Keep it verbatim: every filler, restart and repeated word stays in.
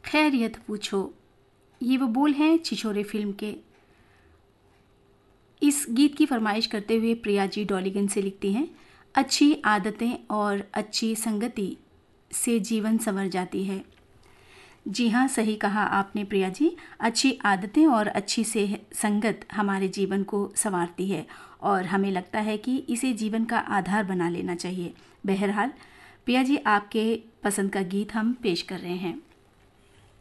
खैरियत पूछो। ये वो बोल हैं छिछोरे फिल्म के। इस गीत की फरमाइश करते हुए प्रिया जी डॉलीगंज से लिखती हैं, अच्छी आदतें और अच्छी संगति से जीवन संवर जाती है। जी हाँ, सही कहा आपने प्रिया जी। अच्छी आदतें और अच्छी से संगत हमारे जीवन को संवारती है और हमें लगता है कि इसे जीवन का आधार बना लेना चाहिए। बहरहाल प्रिया जी, आपके पसंद का गीत हम पेश कर रहे हैं।